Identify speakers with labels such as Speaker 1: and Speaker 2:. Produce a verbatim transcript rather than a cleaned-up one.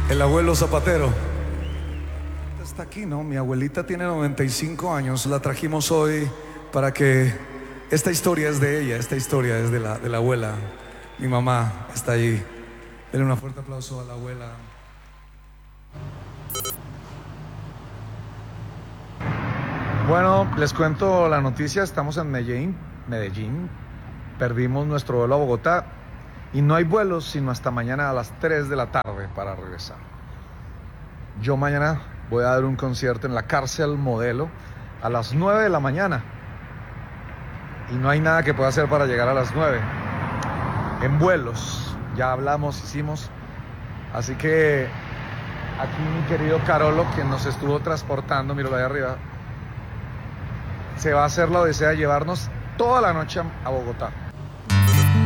Speaker 1: El abuelo Zapatero está aquí, ¿no? Mi abuelita tiene noventa y cinco años. La trajimos hoy para que esta historia es de ella. Esta historia es de la, de la abuela. Mi mamá está ahí. Denle un fuerte aplauso a la abuela. Bueno, les cuento la noticia. Estamos en Medellín, Medellín. Perdimos nuestro vuelo a Bogotá y no hay vuelos sino hasta mañana a las tres de la tarde para regresar. Yo mañana voy a dar un concierto en la Cárcel Modelo a las nueve de la mañana y no hay nada que pueda hacer para llegar a las nueve. En vuelos, ya hablamos, hicimos. Así que aquí mi querido Carolo, quien nos estuvo transportando, míralo ahí arriba, se va a hacer la odisea de llevarnos toda la noche a Bogotá.